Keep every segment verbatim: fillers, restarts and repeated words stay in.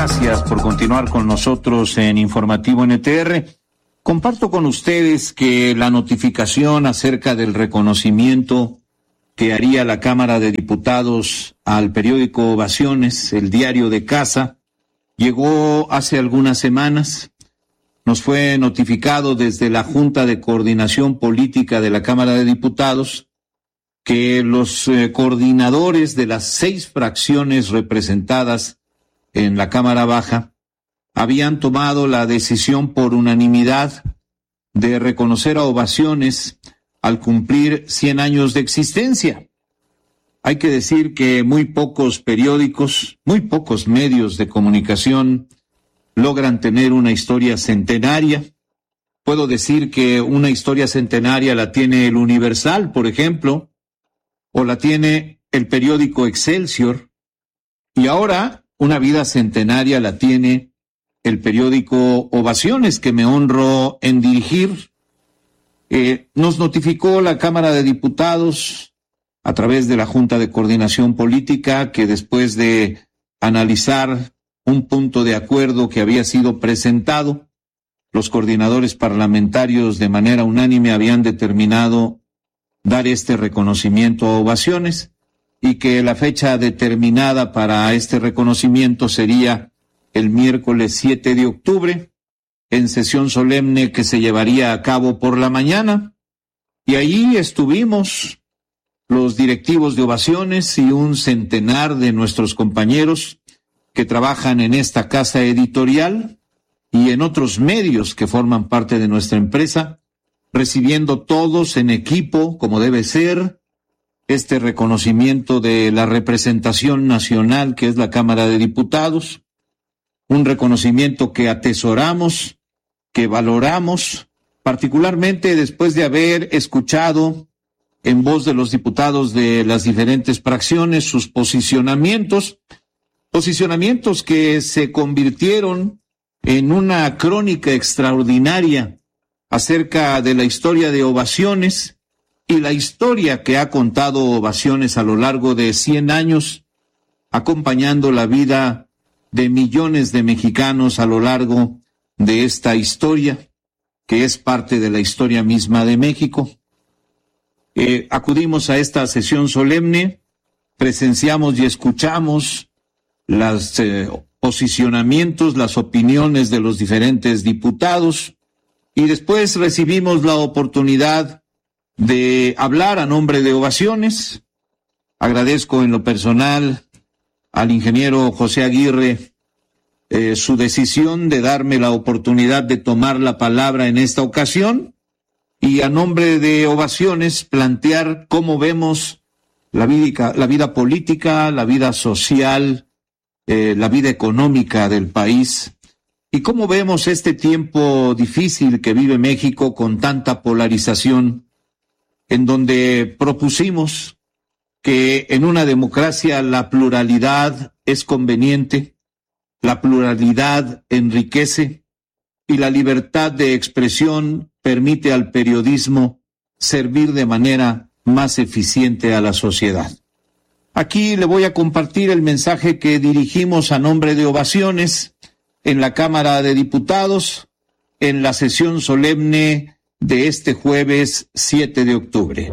Gracias por continuar con nosotros en Informativo N T R. Comparto con ustedes que la notificación acerca del reconocimiento que haría la Cámara de Diputados al periódico Ovaciones, el diario de casa, llegó hace algunas semanas. Nos fue notificado desde la Junta de Coordinación Política de la Cámara de Diputados que los eh, coordinadores de las seis fracciones representadas en la Cámara Baja habían tomado la decisión por unanimidad de reconocer a Ovaciones al cumplir cien años de existencia. Hay que decir que muy pocos periódicos, muy pocos medios de comunicación logran tener una historia centenaria. Puedo decir que una historia centenaria la tiene el Universal, por ejemplo, o la tiene el periódico Excelsior, y ahora una vida centenaria la tiene el periódico Ovaciones, que me honro en dirigir. Eh, nos notificó la Cámara de Diputados a través de la Junta de Coordinación Política que después de analizar un punto de acuerdo que había sido presentado, los coordinadores parlamentarios de manera unánime habían determinado dar este reconocimiento a Ovaciones y que la fecha determinada para este reconocimiento sería el miércoles siete de octubre, en sesión solemne que se llevaría a cabo por la mañana. Y allí estuvimos los directivos de Ovaciones y un centenar de nuestros compañeros que trabajan en esta casa editorial y en otros medios que forman parte de nuestra empresa, recibiendo todos en equipo, como debe ser, este reconocimiento de la representación nacional que es la Cámara de Diputados, un reconocimiento que atesoramos, que valoramos, particularmente después de haber escuchado en voz de los diputados de las diferentes fracciones sus posicionamientos, posicionamientos que se convirtieron en una crónica extraordinaria acerca de la historia de Ovaciones y la historia que ha contado Ovaciones a lo largo de cien años, acompañando la vida de millones de mexicanos a lo largo de esta historia, que es parte de la historia misma de México. Eh, acudimos a esta sesión solemne, presenciamos y escuchamos los eh, posicionamientos, las opiniones de los diferentes diputados, y después recibimos la oportunidad de hablar a nombre de Ovaciones. Agradezco en lo personal al ingeniero José Aguirre eh, su decisión de darme la oportunidad de tomar la palabra en esta ocasión y a nombre de Ovaciones plantear cómo vemos la vida, la vida política, la vida social, eh, la vida económica del país. ¿Y cómo vemos este tiempo difícil que vive México con tanta polarización, en donde propusimos que en una democracia la pluralidad es conveniente, la pluralidad enriquece y la libertad de expresión permite al periodismo servir de manera más eficiente a la sociedad? Aquí le voy a compartir el mensaje que dirigimos a nombre de Ovaciones en la Cámara de Diputados, en la sesión solemne de este jueves siete de octubre.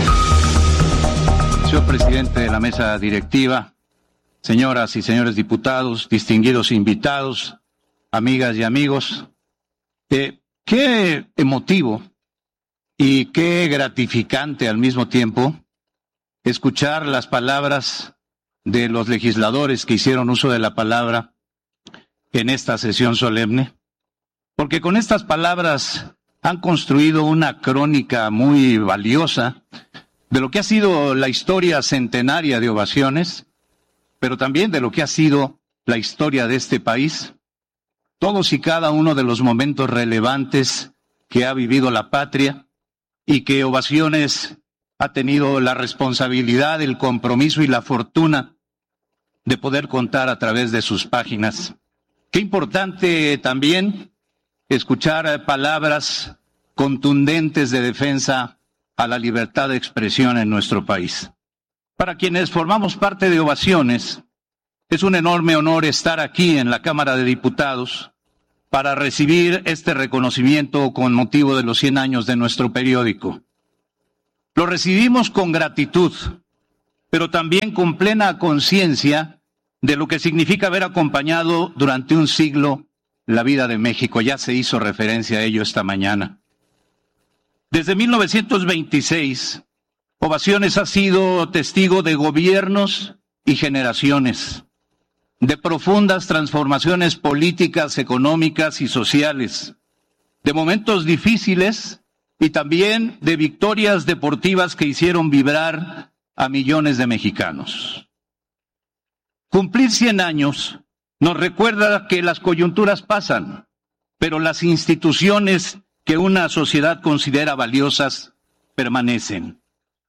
Señor presidente de la mesa directiva, señoras y señores diputados, distinguidos invitados, amigas y amigos, eh, qué emotivo y qué gratificante al mismo tiempo escuchar las palabras de los legisladores que hicieron uso de la palabra en esta sesión solemne, porque con estas palabras han construido una crónica muy valiosa de lo que ha sido la historia centenaria de Ovaciones, pero también de lo que ha sido la historia de este país, todos y cada uno de los momentos relevantes que ha vivido la patria y que Ovaciones ha tenido la responsabilidad, el compromiso y la fortuna de poder contar a través de sus páginas. Qué importante también escuchar palabras contundentes de defensa a la libertad de expresión en nuestro país. Para quienes formamos parte de Ovaciones, Es un enorme honor estar aquí en la Cámara de Diputados para recibir este reconocimiento con motivo de los cien años de nuestro periódico. Lo recibimos con gratitud, pero también con plena conciencia de lo que significa haber acompañado durante un siglo la vida de México. Ya se hizo referencia a ello esta mañana. Desde mil novecientos veintiséis, Ovaciones ha sido testigo de gobiernos y generaciones, de profundas transformaciones políticas, económicas y sociales, de momentos difíciles y también de victorias deportivas que hicieron vibrar a millones de mexicanos. Cumplir cien años nos recuerda que las coyunturas pasan, pero las instituciones que una sociedad considera valiosas permanecen.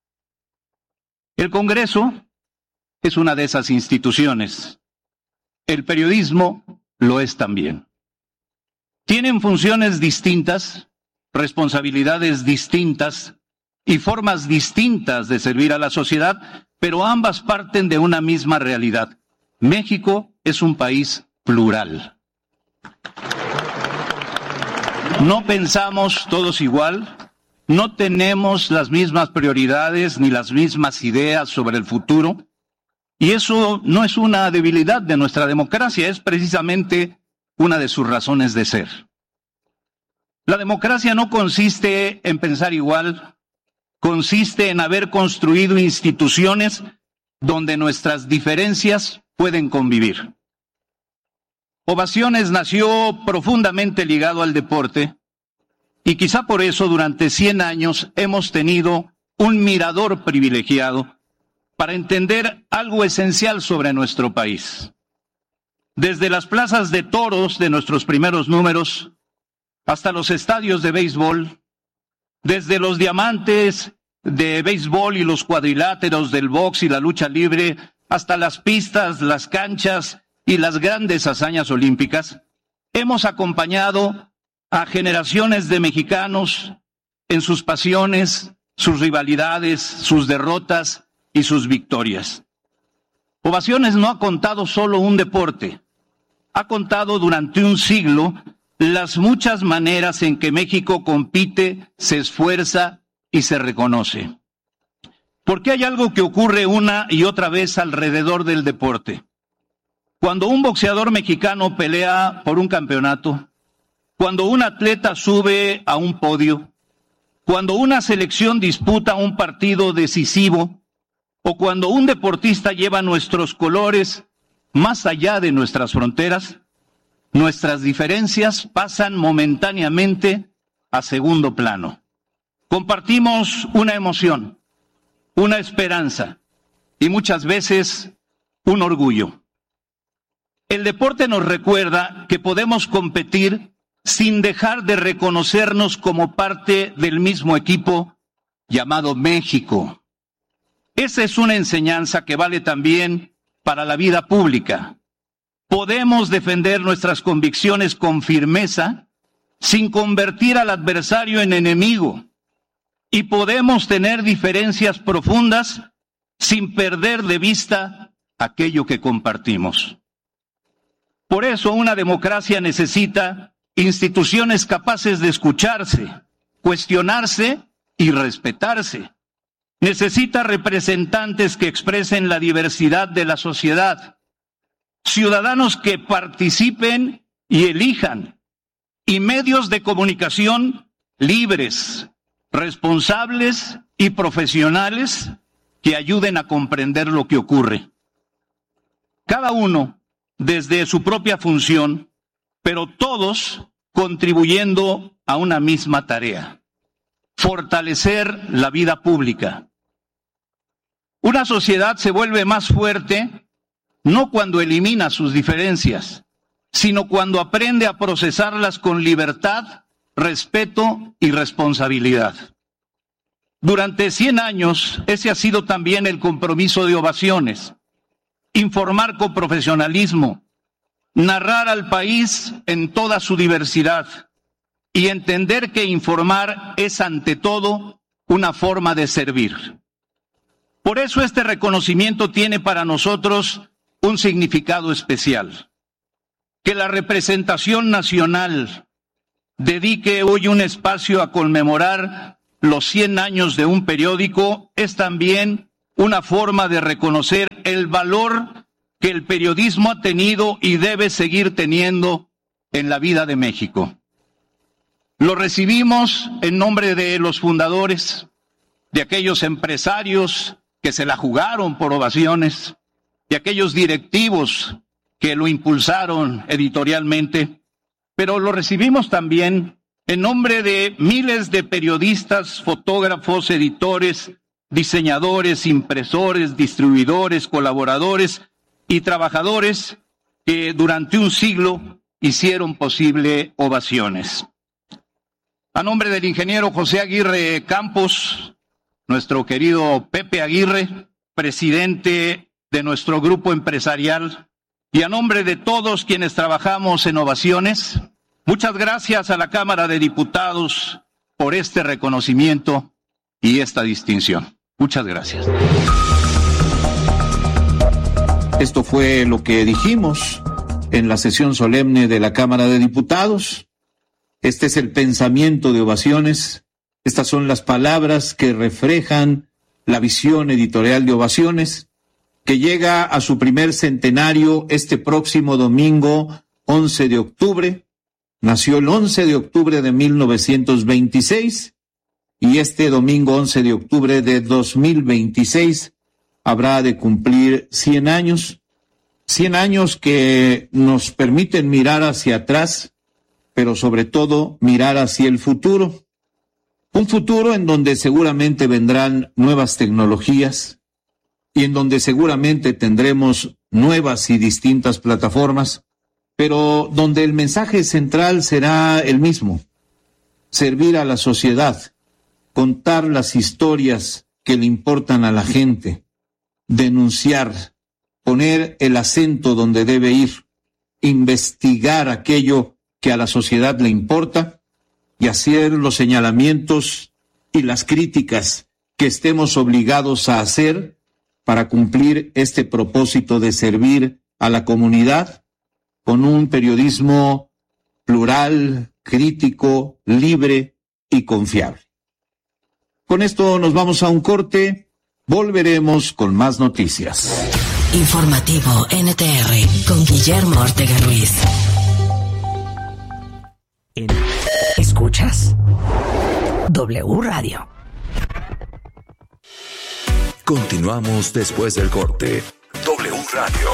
El Congreso es una de esas instituciones. El periodismo lo es también. Tienen funciones distintas, responsabilidades distintas y formas distintas de servir a la sociedad, pero ambas parten de una misma realidad. México es un país plural. No pensamos todos igual, no tenemos las mismas prioridades ni las mismas ideas sobre el futuro, y eso no es una debilidad de nuestra democracia, es precisamente una de sus razones de ser. La democracia no consiste en pensar igual, consiste en haber construido instituciones donde nuestras diferencias pueden convivir. Ovaciones nació profundamente ligado al deporte y quizá por eso durante cien años hemos tenido un mirador privilegiado para entender algo esencial sobre nuestro país. Desde las plazas de toros de nuestros primeros números hasta los estadios de béisbol, desde los diamantes de béisbol y los cuadriláteros del box y la lucha libre, hasta las pistas, las canchas y las grandes hazañas olímpicas, hemos acompañado a generaciones de mexicanos en sus pasiones, sus rivalidades, sus derrotas y sus victorias. Ovaciones no ha contado solo un deporte, ha contado durante un siglo las muchas maneras en que México compite, se esfuerza y se reconoce. Porque hay algo que ocurre una y otra vez alrededor del deporte. Cuando un boxeador mexicano pelea por un campeonato, cuando un atleta sube a un podio, cuando una selección disputa un partido decisivo, o cuando un deportista lleva nuestros colores más allá de nuestras fronteras, nuestras diferencias pasan momentáneamente a segundo plano. Compartimos una emoción, una esperanza y muchas veces un orgullo. El deporte nos recuerda que podemos competir sin dejar de reconocernos como parte del mismo equipo llamado México. Esa es una enseñanza que vale también para la vida pública. Podemos defender nuestras convicciones con firmeza sin convertir al adversario en enemigo. Y podemos tener diferencias profundas sin perder de vista aquello que compartimos. Por eso una democracia necesita instituciones capaces de escucharse, cuestionarse y respetarse. Necesita representantes que expresen la diversidad de la sociedad, ciudadanos que participen y elijan, y medios de comunicación libres, responsables y profesionales que ayuden a comprender lo que ocurre. Cada uno desde su propia función, pero todos contribuyendo a una misma tarea: fortalecer la vida pública. Una sociedad se vuelve más fuerte no cuando elimina sus diferencias, sino cuando aprende a procesarlas con libertad, respeto y responsabilidad. Durante cien años, ese ha sido también el compromiso de Ovaciones: informar con profesionalismo, narrar al país en toda su diversidad y entender que informar es ante todo una forma de servir. Por eso este reconocimiento tiene para nosotros un significado especial. Que la representación nacional dedique hoy un espacio a conmemorar los cien años de un periódico es también una forma de reconocer el valor que el periodismo ha tenido y debe seguir teniendo en la vida de México. Lo recibimos en nombre de los fundadores, de aquellos empresarios que se la jugaron por ovaciones, de aquellos directivos que lo impulsaron editorialmente, pero lo recibimos también en nombre de miles de periodistas, fotógrafos, editores, diseñadores, impresores, distribuidores, colaboradores y trabajadores que durante un siglo hicieron posible ovaciones. A nombre del ingeniero José Aguirre Campos, nuestro querido Pepe Aguirre, presidente de nuestro grupo empresarial, y a nombre de todos quienes trabajamos en Ovaciones, muchas gracias a la Cámara de Diputados por este reconocimiento y esta distinción. Muchas gracias. Esto fue lo que dijimos en la sesión solemne de la Cámara de Diputados. Este es el pensamiento de Ovaciones. Estas son las palabras que reflejan la visión editorial de Ovaciones, que llega a su primer centenario este próximo domingo once de octubre. Nació el once de octubre de mil novecientos veintiséis y este domingo once de octubre de dos mil veintiséis habrá de cumplir cien años. cien años que nos permiten mirar hacia atrás, pero sobre todo mirar hacia el futuro. Un futuro en donde seguramente vendrán nuevas tecnologías, y en donde seguramente tendremos nuevas y distintas plataformas, pero donde el mensaje central será el mismo: servir a la sociedad, contar las historias que le importan a la gente, denunciar, poner el acento donde debe ir, investigar aquello que a la sociedad le importa y hacer los señalamientos y las críticas que estemos obligados a hacer para cumplir este propósito de servir a la comunidad con un periodismo plural, crítico, libre y confiable. Con esto nos vamos a un corte, volveremos con más noticias. Informativo N T R con Guillermo Ortega Ruiz. ¿Escuchas? W Radio. Continuamos después del corte. W Radio.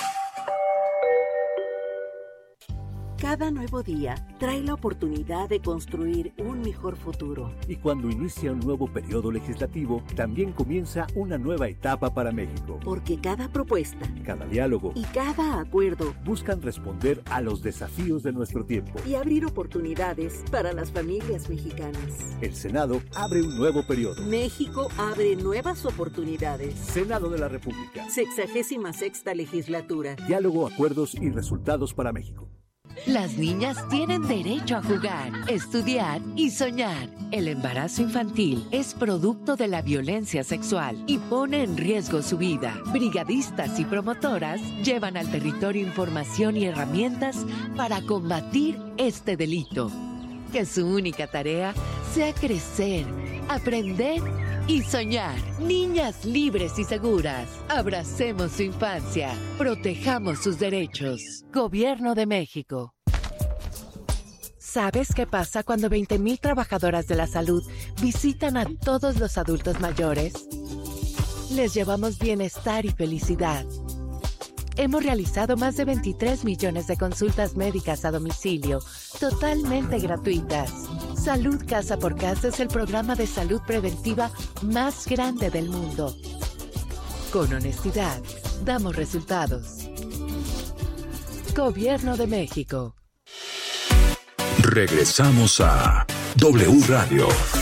Cada nuevo día trae la oportunidad de construir un mejor futuro. Y cuando inicia un nuevo periodo legislativo, también comienza una nueva etapa para México. Porque cada propuesta, cada diálogo y cada acuerdo buscan responder a los desafíos de nuestro tiempo y abrir oportunidades para las familias mexicanas. El Senado abre un nuevo periodo. México abre nuevas oportunidades. Senado de la República. Sexagésima sexta legislatura. Diálogo, acuerdos y resultados para México. Las niñas tienen derecho a jugar, estudiar y soñar. El embarazo infantil es producto de la violencia sexual y pone en riesgo su vida. Brigadistas y promotoras llevan al territorio información y herramientas para combatir este delito. Que su única tarea sea crecer, aprender y soñar. Niñas libres y seguras. Abracemos su infancia. Protejamos sus derechos. Gobierno de México. ¿Sabes qué pasa cuando veinte mil trabajadoras de la salud visitan a todos los adultos mayores? Les llevamos bienestar y felicidad. Hemos realizado más de veintitrés millones de consultas médicas a domicilio, totalmente gratuitas. Salud Casa por Casa es el programa de salud preventiva más grande del mundo. Con honestidad, damos resultados. Gobierno de México. Regresamos a W Radio.